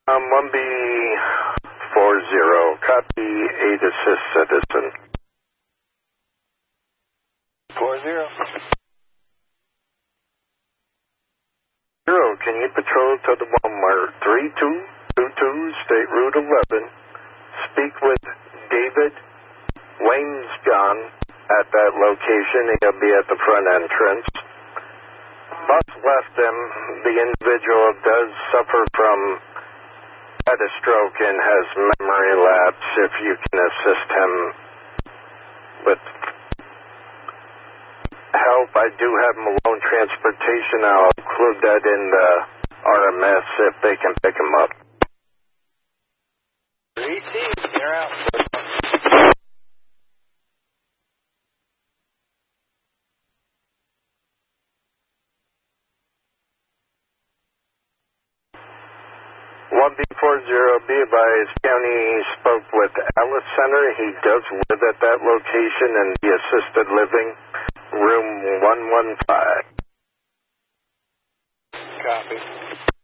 1B40, copy 8 assist citizen. 40. 0, can you patrol to the Walmart 3222 State Route 11? Speak with David Waynesgon at that location. He'll be at the front entrance. Bus left him. The individual does suffer from had a stroke and has memory lapse. If you can assist him with help, I do have Malone Transportation. I'll include that in the RMS if they can pick him up. 3T, you're out. 1B40, be advised, County spoke with Alice Center. He does live at that location in the assisted living, room 115. Copy.